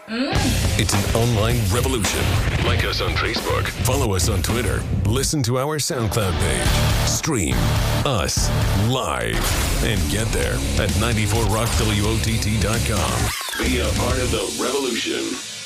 It's an online revolution. Like us on Facebook. Follow us on Twitter. Listen to our SoundCloud page. Stream us live. And get there at 94rockWOTT.com. Be a part of the revolution.